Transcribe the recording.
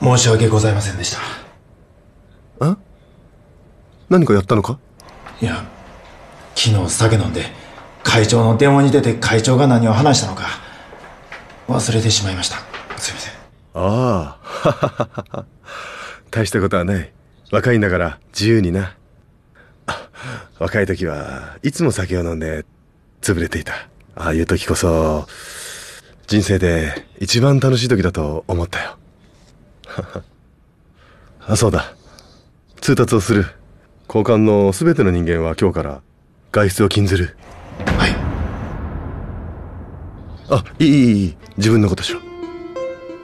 申し訳ございませんでした。 何かやったのか？ いや、昨日酒飲んで会長の電話に出て会長が何を話したのか忘れてしまいました。すいません。 ああ大したことはない。若いんだから自由にな。若い時はいつも酒を飲んで潰れていた。ああいう時こそ人生で一番楽しい時だと思ったよ。そうだ、通達をする。交換の全ての人間は今日から外出を禁ずる。 はい。 いい自分のことしろ。